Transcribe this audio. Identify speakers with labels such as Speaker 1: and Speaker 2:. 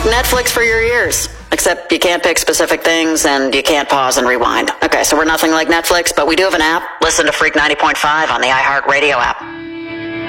Speaker 1: like Netflix for your ears. Except you can't pick specific things and you can't pause and rewind. Okay, so we're nothing like Netflix, but we do have an app. Listen to Freak 90.5 on the iHeartRadio app.